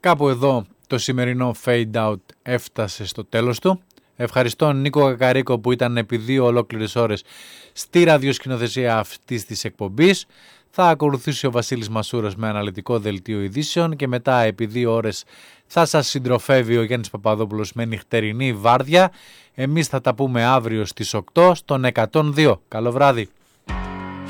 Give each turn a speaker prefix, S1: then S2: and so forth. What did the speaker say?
S1: Κάπου εδώ το σημερινό Fade Out έφτασε στο τέλος του. Ευχαριστώ Νίκο Κακαρίκο που ήταν επί 2 ολόκληρες ώρες στη ραδιοσκηνοθεσία αυτής της εκπομπής. Θα ακολουθήσει ο Βασίλης Μασούρος με αναλυτικό δελτίο ειδήσεων και μετά επί 2 ώρες θα σας συντροφεύει ο Γιάννης Παπαδόπουλος με νυχτερινή βάρδια. Εμείς θα τα πούμε αύριο στις 8 στον 102. Καλό βράδυ.